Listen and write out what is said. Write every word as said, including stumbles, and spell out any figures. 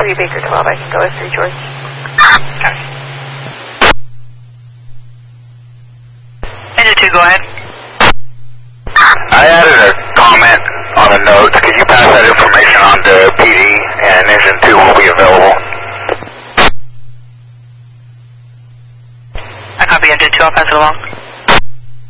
three, Baker twelve, I can go with three, George. Okay. Engine two, go ahead. I added a comment on the notes. Could you pass that information on to P D, and Engine two will be available? I copy Engine two, I'll pass it along.